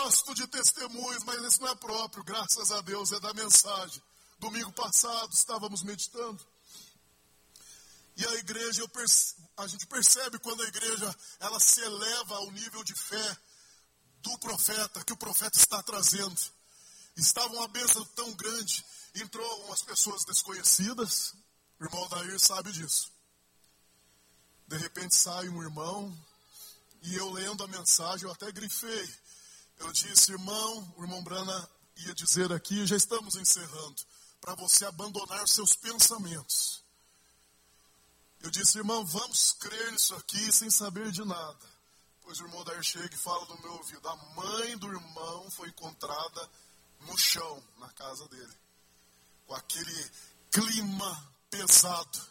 gosto de testemunhos, mas esse não é próprio, graças a Deus, é da mensagem. Domingo passado estávamos meditando. E a igreja, a gente percebe quando a igreja ela se eleva ao nível de fé do profeta, que o profeta está trazendo. Estava uma bênção tão grande, entrou umas pessoas desconhecidas, o irmão Dair sabe disso. De repente sai um irmão, e eu lendo a mensagem, eu até grifei. Eu disse, irmão, o irmão Brana ia dizer aqui, já estamos encerrando, para você abandonar seus pensamentos. Eu disse, irmão, vamos crer nisso aqui sem saber de nada. Pois o irmão Dair chega e fala no meu ouvido, a mãe do irmão foi encontrada no chão, na casa dele. Com aquele clima pesado.